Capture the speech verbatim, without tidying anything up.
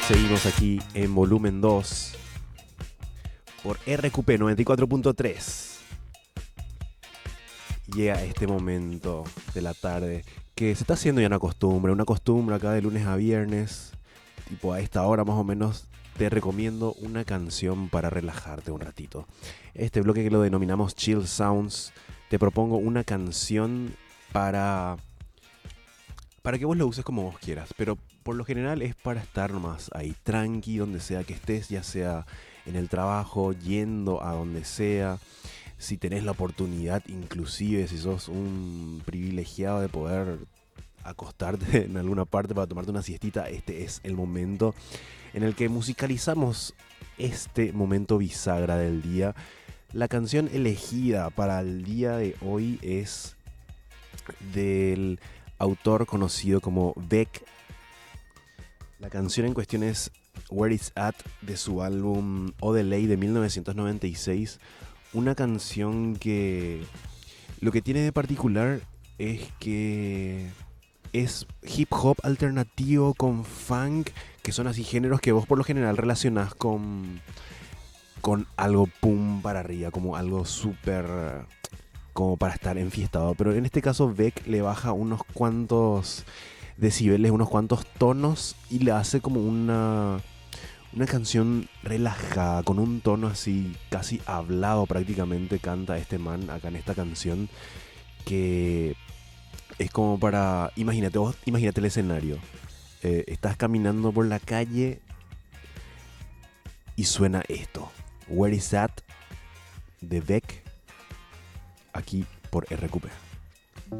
Seguimos aquí en volumen dos por R Q P noventa y cuatro punto tres. Llega este momento de la tarde que se está haciendo ya una costumbre, una costumbre acá de lunes a viernes, tipo a esta hora más o menos. Te recomiendo una canción para relajarte un ratito. Este bloque que lo denominamos Chill Sounds, te propongo una canción para, para que vos lo uses como vos quieras, pero por lo general es para estar nomás ahí tranqui, donde sea que estés, ya sea en el trabajo, yendo a donde sea. Si tenés la oportunidad, inclusive si sos un privilegiado de poder acostarte en alguna parte para tomarte una siestita, este es el momento en el que musicalizamos este momento bisagra del día. La canción elegida para el día de hoy es del autor conocido como Beck. La canción en cuestión es Where It's At, de su álbum Odelay de mil novecientos noventa y seis. Una canción que lo que tiene de particular es que es hip hop alternativo con funk, que son así géneros que vos por lo general relacionás con, con algo pum para arriba, como algo súper como para estar enfiestado. Pero en este caso Beck le baja unos cuantos decibeles, unos cuantos tonos y le hace como una... Una canción relajada, con un tono así casi hablado prácticamente, canta este man acá en esta canción, que es como para... Imagínate, vos, imagínate el escenario. Eh, estás caminando por la calle y suena esto. Where Is That, de Beck, aquí por R Q P.